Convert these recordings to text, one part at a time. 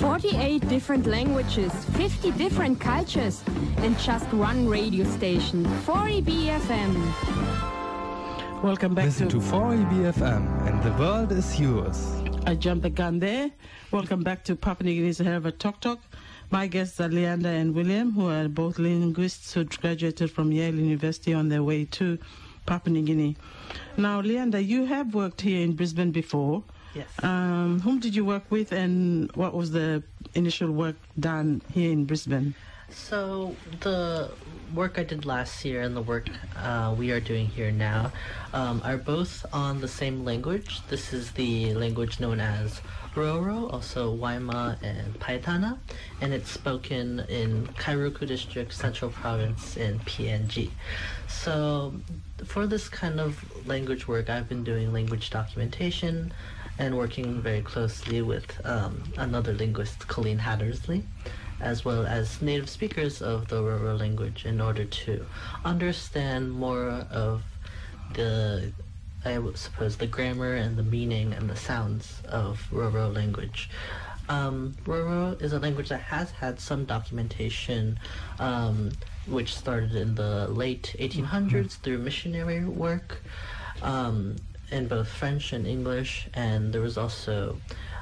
48 different languages, 50 different cultures, and just one radio station, 4EB-FM. Welcome back Listen to 4EB-FM, and the world is yours. I jumped the gun there. Welcome back to Papua New Guinea's Hereva Talk Talk. My guests are Leander and William, who are both linguists who graduated from Yale University on their way to Papua New Guinea. Now, Leander, you have worked here in Brisbane before. Yes. Whom did you work with, and what was the initial work done here in Brisbane? So the work I did last year and the work we are doing here now are both on the same language. This is the language known as Roro, also Waima and Paitana, and it's spoken in Kairuku District, Central Province in PNG. So for this kind of language work, I've been doing language documentation and working very closely with another linguist, Colleen Hattersley, as well as native speakers of the Roro language in order to understand more of the, I would suppose, the grammar and the meaning and the sounds of Roro language. Roro is a language that has had some documentation, which started in the late 1800s through missionary work in both French and English, and there was also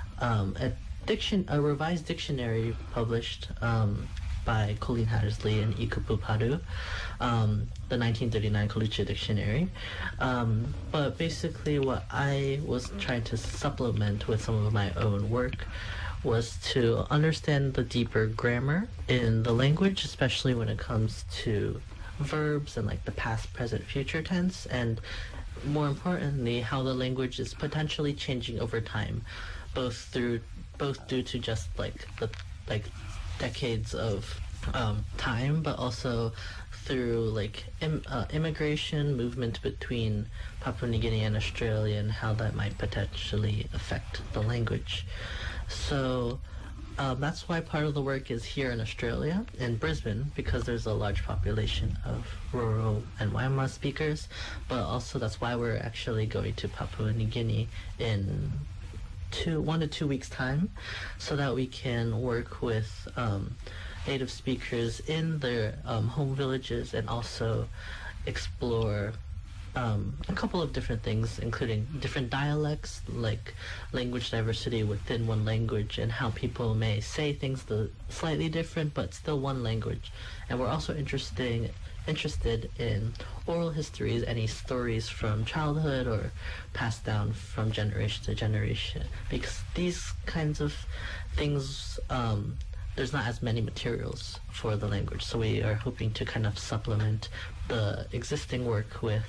a revised dictionary published by Colleen Hattersley and Ikupu Padu, the 1939 Kalucha Dictionary. But basically what I was trying to supplement with some of my own work was to understand the deeper grammar in the language, especially when it comes to verbs and like the past, present, future tense, and more importantly, how the language is potentially changing over time, both due to just like the decades of time, but also through like immigration, movement between Papua New Guinea and Australia, and how that might potentially affect the language. So that's why part of the work is here in Australia, in Brisbane, because there's a large population of Roro and Waima speakers, but also that's why we're actually going to Papua New Guinea in 1 to 2 weeks' time, so that we can work with native speakers in their home villages and also explore a couple of different things, including different dialects, like language diversity within one language, and how people may say things slightly different but still one language. And we're also interested in oral histories, any stories from childhood or passed down from generation to generation, because these kinds of things, there's not as many materials for the language, so we are hoping to kind of supplement the existing work with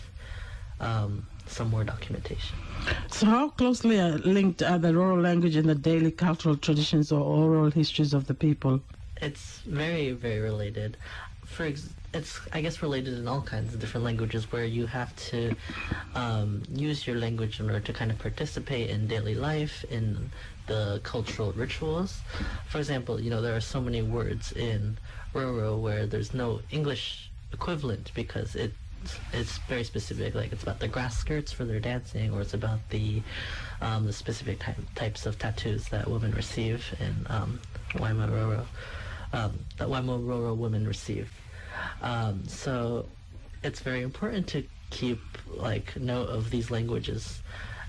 some more documentation. So how closely linked are the Roro language and the daily cultural traditions or oral histories of the people? It's very, very related. It's, I guess, related in all kinds of different languages, where you have to use your language in order to kind of participate in daily life, in the cultural rituals. For example, there are so many words in Roro where there's no English equivalent, because it's very specific. Like, it's about the grass skirts for their dancing, or it's about the specific types of tattoos that women receive in Waima Roro, that Waima Roro women receive. So it's very important to keep note of these languages,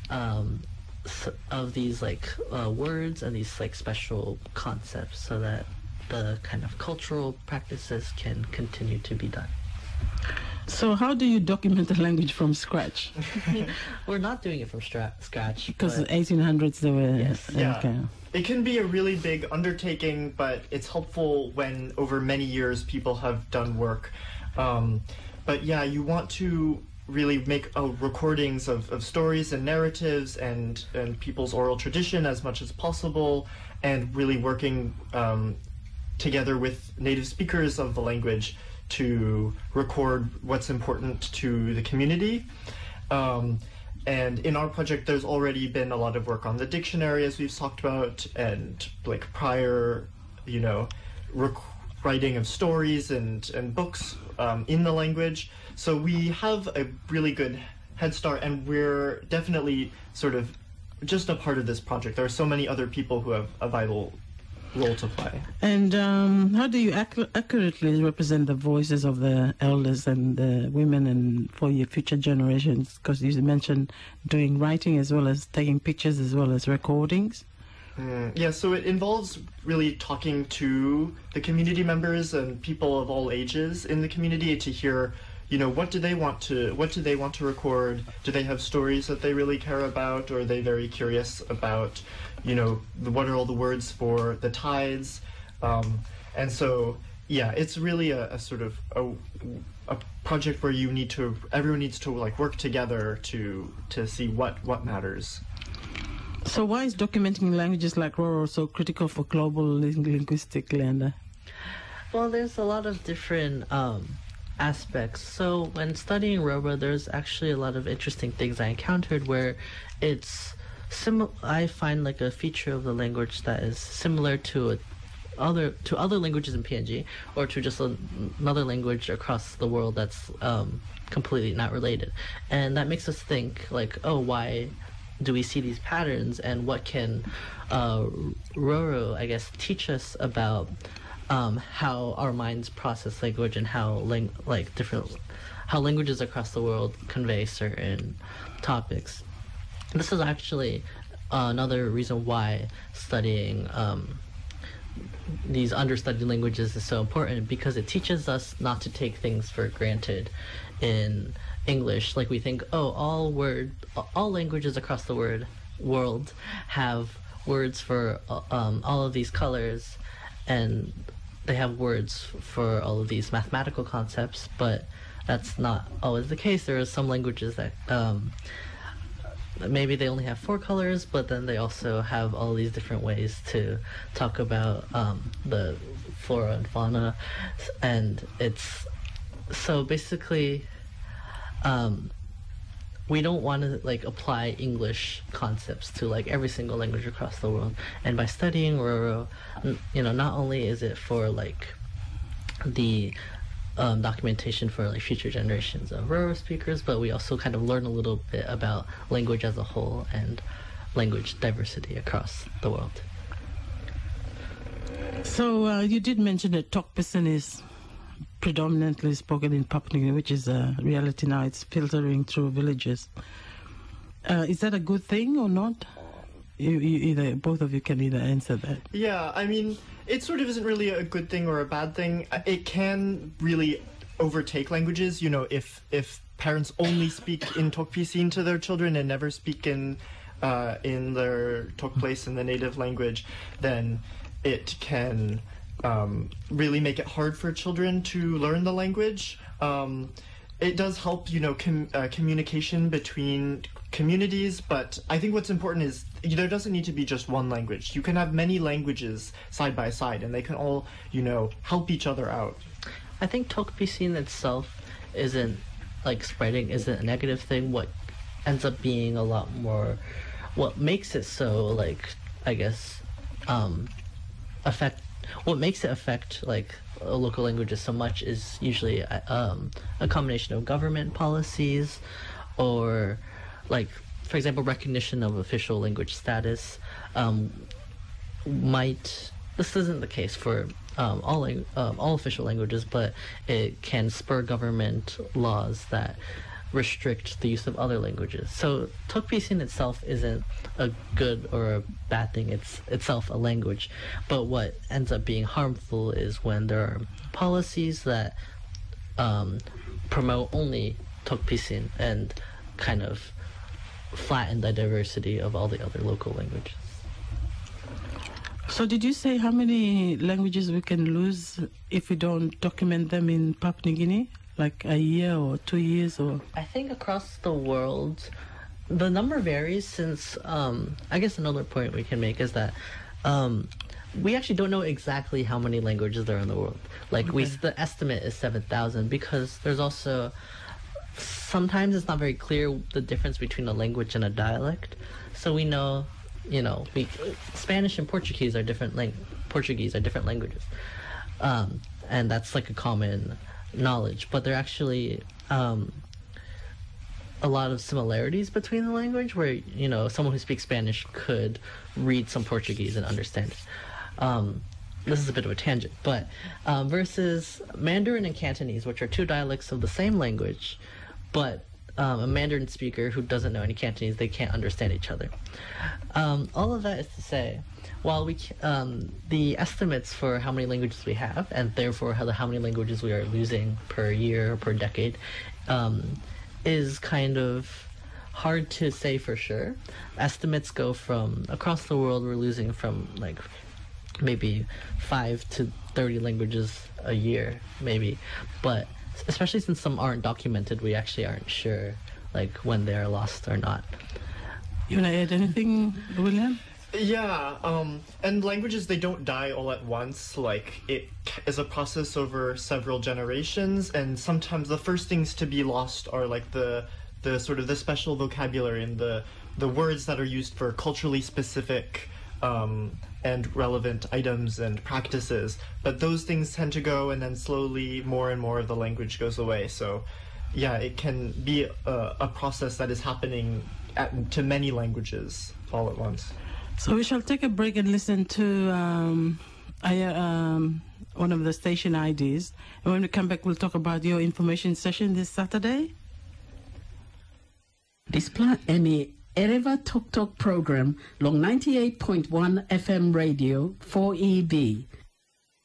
of these words and these special concepts, so that the kind of cultural practices can continue to be done. So how do you document the language from scratch? We're not doing it from scratch. Because in the 1800s they were... Yes. Yeah. Okay. It can be a really big undertaking, but it's helpful when over many years people have done work. But yeah, you want to really make recordings of stories and narratives and people's oral tradition as much as possible, and really working together with native speakers of the language to record what's important to the community. And in our project, there's already been a lot of work on the dictionary, as we've talked about, and prior, writing of stories and books in the language. So we have a really good head start, and we're definitely sort of just a part of this project. There are so many other people who have a vital role to play. And how do you accurately represent the voices of the elders and the women and for your future generations? Because you mentioned doing writing as well as taking pictures as well as recordings. Yeah, so it involves really talking to the community members and people of all ages in the community to hear, what do they want to record? Do they have stories that they really care about, or are they very curious about, what are all the words for the tides? And so, yeah, it's really a sort of a project where everyone needs to like work together to see what matters. So why is documenting languages like Roro so critical for global linguistic, Leander? Well, there's a lot of different aspects. So when studying Roro, there's actually a lot of interesting things I encountered where it's I find like a feature of the language that is similar to other languages in PNG, or to just another language across the world that's completely not related. And that makes us think like, oh, why do we see these patterns, and what can Roro, I guess, teach us about how our minds process language and how languages across the world convey certain topics. This is actually another reason why studying these understudied languages is so important, because it teaches us not to take things for granted in English. Like we think, all languages across the world have words for all of these colors, and they have words for all of these mathematical concepts, but that's not always the case. There are some languages that maybe they only have 4 colors, but then they also have all these different ways to talk about the flora and fauna, and it's so basically we don't want to like apply English concepts to like every single language across the world. And by studying Roro, not only is it for like the documentation for like future generations of Roro speakers, but we also kind of learn a little bit about language as a whole and language diversity across the world. So you did mention that Tok Pisin is predominantly spoken in Papua New Guinea, which is a reality now. It's filtering through villages. Is that a good thing or not? Both of you can either answer that. Yeah, I mean, it sort of isn't really a good thing or a bad thing. It can really overtake languages. If parents only speak in Tok Pisin to their children and never speak in their Tok Place in the native language, then it can really make it hard for children to learn the language. It does help, communication between communities, but I think what's important is there doesn't need to be just one language. You can have many languages side by side, and they can all, help each other out. I think Tok Pisin itself isn't a negative thing. What ends up being a lot more, what makes it so, what makes it affect local languages so much is usually a combination of government policies, or for example, recognition of official language status. This isn't the case for all official languages, but it can spur government laws that restrict the use of other languages. So Tok Pisin itself isn't a good or a bad thing. It's itself a language. But what ends up being harmful is when there are policies that promote only Tok Pisin and kind of flatten the diversity of all the other local languages. So did you say how many languages we can lose if we don't document them in Papua New Guinea? Like a year or 2 years, or? I think across the world, the number varies, since I guess another point we can make is that we actually don't know exactly how many languages there are in the world. The estimate is 7,000, because there's also, sometimes it's not very clear the difference between a language and a dialect. So we know, Spanish and Portuguese are different languages. And that's a common knowledge, but there are actually a lot of similarities between the language, where someone who speaks Spanish could read some Portuguese and understand it. This is a bit of a tangent, but versus Mandarin and Cantonese, which are two dialects of the same language, but a Mandarin speaker who doesn't know any Cantonese, they can't understand each other. All of that is to say, while the estimates for how many languages we have, and therefore how many languages we are losing per year or per decade, is kind of hard to say for sure. Estimates go from, across the world, we're losing from like maybe 5 to 30 languages a year, maybe. But especially since some aren't documented, we actually aren't sure like when they're lost or not. You want to add anything, William? Yeah, and languages, they don't die all at once. Like, it is a process over several generations, and sometimes the first things to be lost are like the sort of the special vocabulary and the words that are used for culturally specific and relevant items and practices. But those things tend to go, and then slowly more and more of the language goes away. So yeah, it can be a process that is happening to many languages all at once. So we shall take a break and listen to one of the station IDs. And when we come back, we'll talk about your information session this Saturday. Displa any Ereva Tok Tok program long 98.1 FM radio 4EB.